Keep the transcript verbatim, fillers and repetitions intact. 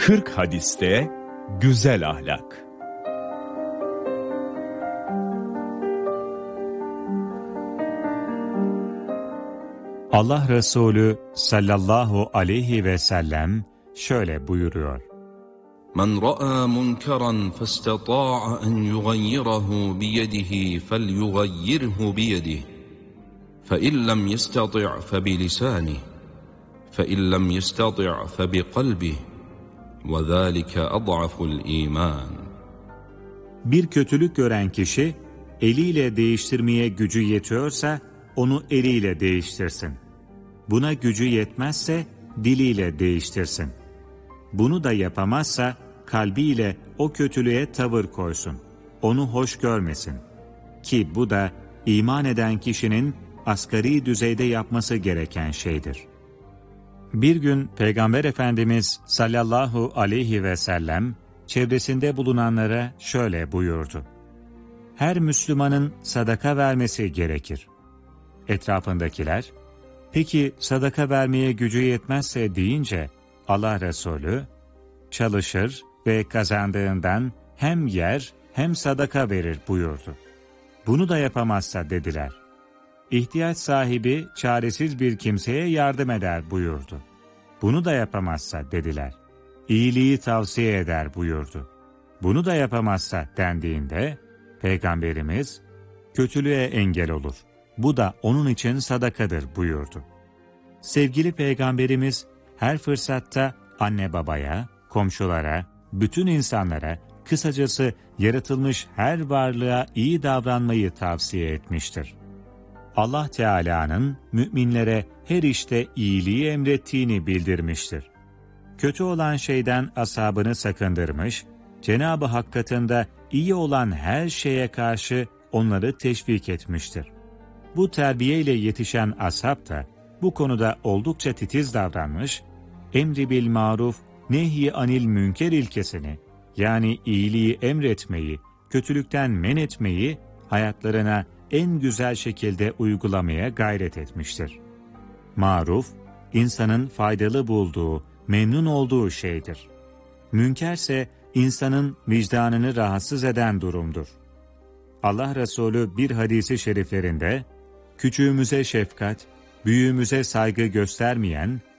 kırk hadiste güzel ahlak. Allah Resulü sallallahu aleyhi ve sellem şöyle buyuruyor: Men ra'a munkaran fastata'a en yughayyirahu biyedihi felyughayyirhu biyedihi fe in lem yestati' fe bilisanihi fe in lem yestati' fe biqalbihi ve zâlike ad'aful iman. Bir kötülük gören kişi eliyle değiştirmeye gücü yetiyorsa onu eliyle değiştirsin. Buna gücü yetmezse diliyle değiştirsin. Bunu da yapamazsa kalbiyle o kötülüğe tavır koysun. Onu hoş görmesin. Ki bu da iman eden kişinin asgari düzeyde yapması gereken şeydir. Bir gün Peygamber Efendimiz sallallahu aleyhi ve sellem çevresinde bulunanlara şöyle buyurdu: Her Müslümanın sadaka vermesi gerekir. Etrafındakiler, peki sadaka vermeye gücü yetmezse deyince Allah Resulü, çalışır ve kazandığından hem yer hem sadaka verir buyurdu. Bunu da yapamazsa dediler. İhtiyaç sahibi çaresiz bir kimseye yardım eder buyurdu. Bunu da yapamazsa dediler. İyiliği tavsiye eder buyurdu. Bunu da yapamazsa dendiğinde Peygamberimiz kötülüğe engel olur. Bu da onun için sadakadır buyurdu. Sevgili Peygamberimiz her fırsatta anne babaya, komşulara, bütün insanlara, kısacası yaratılmış her varlığa iyi davranmayı tavsiye etmiştir. Allah Teala'nın müminlere her işte iyiliği emrettiğini bildirmiştir. Kötü olan şeyden ashabını sakındırmış, Cenab-ı Hak katında iyi olan her şeye karşı onları teşvik etmiştir. Bu terbiyeyle yetişen ashab da bu konuda oldukça titiz davranmış, emri bil maruf, nehy anil münker ilkesini, yani iyiliği emretmeyi, kötülükten men etmeyi hayatlarına en güzel şekilde uygulamaya gayret etmiştir. Maruf, insanın faydalı bulduğu, memnun olduğu şeydir. Münkerse insanın vicdanını rahatsız eden durumdur. Allah Resulü bir hadisi şeriflerinde, küçüğümüze şefkat, büyüğümüze saygı göstermeyen,